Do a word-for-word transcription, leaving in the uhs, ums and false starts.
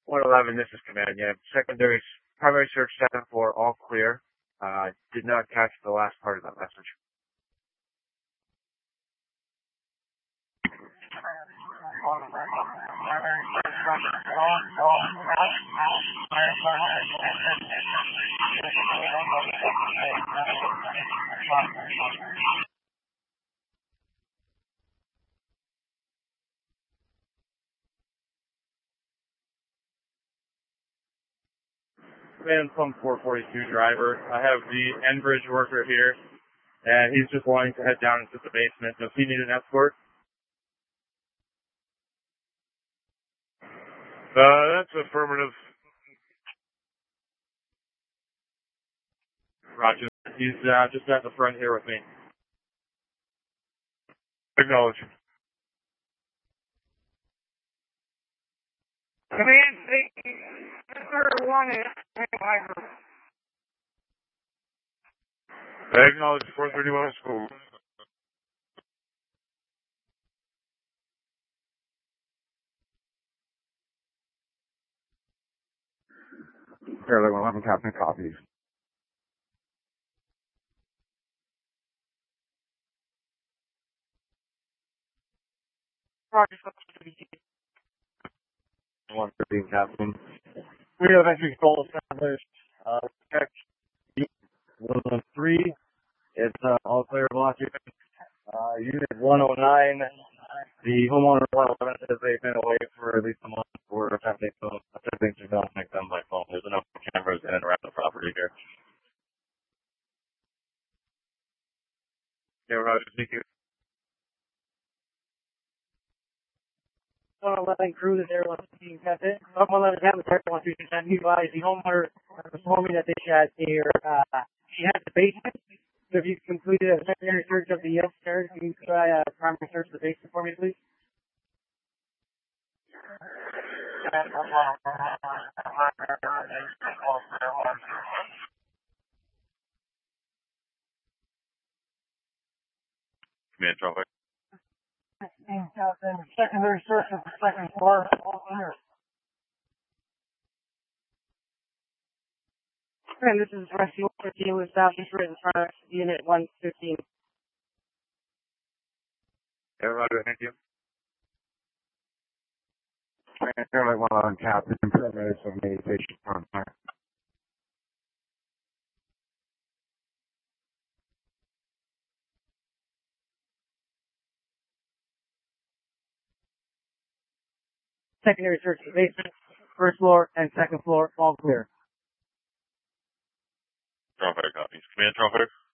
one eleven, this is command. Yeah, secondary, primary search second floor, all clear. Uh, did not catch the last part of that message. Command Plum four forty-two driver. I have the Enbridge worker here, and he's just wanting to head down into the basement. Does he need an escort? Uh, that's affirmative. Roger. He's uh, just at the front here with me. Acknowledge. Command one is Acknowledge four thirty-one school. Fairly one eleven, Captain, copies. Roger. one thirteen, Captain. We have entry control established. Uh, check one one three. It's uh, all clear of occupant. Uh, unit one oh nine. The homeowner one eleven says they've been away for at least a month for attempting to attempting to contact them by phone. There's enough cameras in and around the property here. Yeah, Roger. Thank you. one eleven crew is there, one fifteen, that's it. one eleven Captain, one two two ten. He advised the homeowner informed me that they had their, uh, she had the basement. So if you completed a secondary search of the upstairs, can you try a primary search of the basement for me, please? Command traffic. Secondary search of the second floor, all clear. And this is Rescue fifteen with Southeast right in front of Unit one fifteen. Yeah, Roger. Thank you. Fairly one eleven, Captain, permits of meditation contact. Secondary search of the basement, first floor, and second floor, all clear. Traffic copies. Command traffic.